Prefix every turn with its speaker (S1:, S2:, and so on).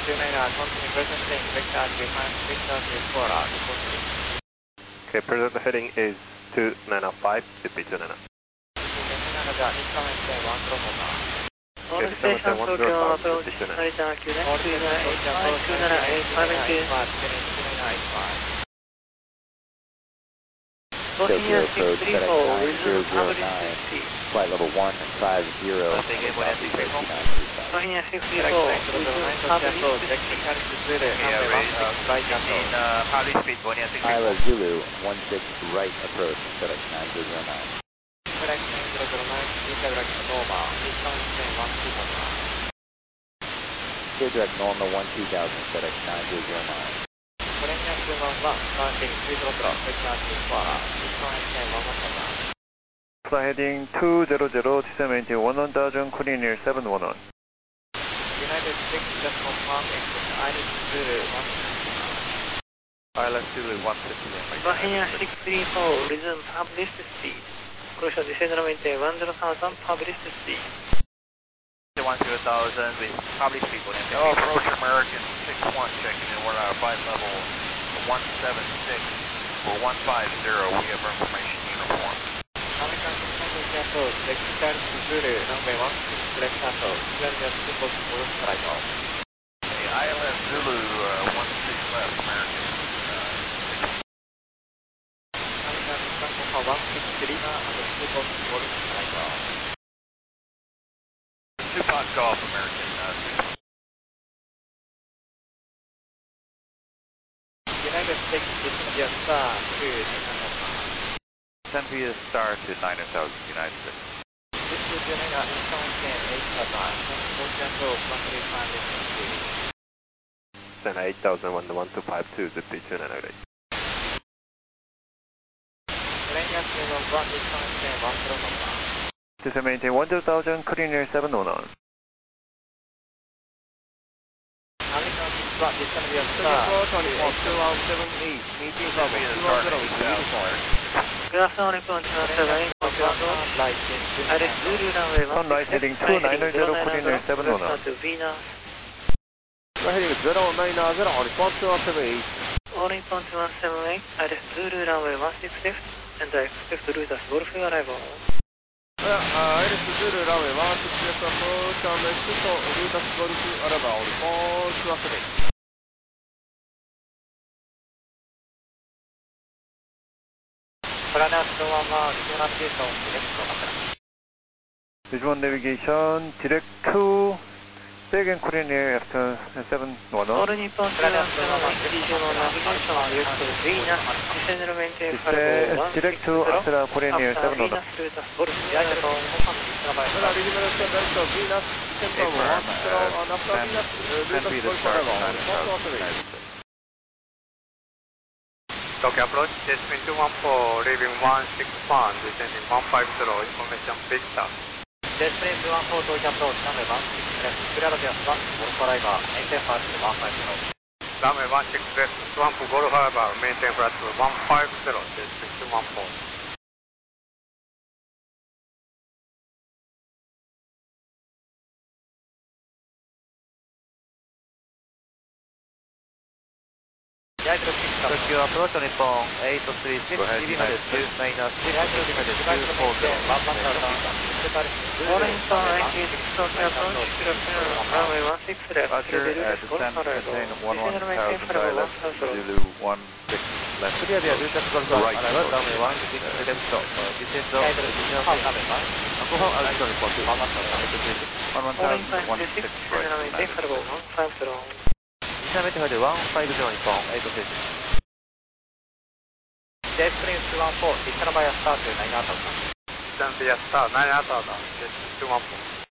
S1: continue present heading, vector 24, report please.
S2: Okay, present heading is 295, repeat 29.
S1: 27では日韓線1キロオーバー。
S3: All station Tokyo approach Narita QNET 2985. Bosnia 634, resume public speed.
S4: Flight level 150,
S3: Bosnia 634, resume public speed.
S1: Public speed, Bosnia 634.
S4: Isla Zulu 16 right approach, FedEx 9009.
S1: FedEx 9009, Visa direct Norma,日韓線120.
S4: Clear direct Norma 12000, FedEx 9009.
S1: プレミアム1は、カーティン200、vector 24, 日韓線110.
S5: Fly heading 200, descend 1000, Korean Air 711.
S1: United States just confirmed exit Island Zulu 160.
S2: Island Zulu 150.
S3: Bosnia 634, resume published speed. Crucial descend nuovamente 10,000, published speed.
S1: 10,000 with public speed, Bosnia 634.
S6: Oh, approach American 61 checking in. We're at flight level 176 for 150. We have information uniform.
S1: American 620 approach, vector Zulu, runway 16 left approach, clear the support for flight off.
S6: Island Zulu 16 left, American.
S1: American 163 and support for flight off.
S6: Two-pot golf, American.
S1: United States India Star to 900.
S2: 10 via star to 9000, United States.
S1: This is United Incheon 8,000, Tokyo approach 135 distance.
S2: Then 8000, 11252, repeat 298.
S1: Millennium 211, Incheon 1 kilo over.
S5: Descend 1000, Korean Air 711.
S1: American 6 は descend via star to
S6: 2178, meeting level 210 with uniform.
S3: Good afternoon, Nippon 217, Tokyo approach. Island Zulu runway
S5: Sunrise heading 290, Korean Air 711.
S3: to Venus.
S4: Heading 090, response 2178.
S3: All Nippon 2178, Island Zulu runway 16 left, and I expect Ludas Golf arrival.
S4: Island Zulu runway 16 left approach and expect Ludas Golf arrival, response 2178.
S1: Millennium 211は visual navigation direct to Macau.
S5: Visual navigation, direct to back and Korean Air after 711.
S3: All Nippon 217, visual navigation direct to Venus, descend nuovamente faremo
S5: direct to Astra Korean Air 711.
S3: Ludas Golf arrival.
S4: Venus, descend from 1 and after Venus, Ludas Golf arrival, response 2178.
S6: Tokyo approach, Jet2214, leaving 161, descending 150, information Victor.
S1: Jet2214 Tokyo approach, runway 16 left, clear the swamp, Golf arrival, maintain flight to 150.
S6: Runway 16 left, swamp Golf arrival, maintain flight to 150, Jet2214.
S1: Tokyo approach on Nippon 836, Lima is 2 minus 6, Lima is 240.
S3: All Nippon 836, Tokyo approach, good afternoon, runway 16 left,
S2: Roger,
S3: Ludas Golf
S2: descend,
S3: arrival.
S2: maintain
S3: Descend nuovamente
S2: 11000
S3: faremo
S2: left,
S3: 1000.
S2: Zulu 16 left.
S1: Clear the Ludas Golf
S2: Right
S1: arrival,
S2: approach.
S1: runway 16 left, descend of runway
S2: 116 right, United States.
S1: 150 Nippon 836. Jet2214, descend via star to 9000.
S6: Descend via star 9000, Jet2214.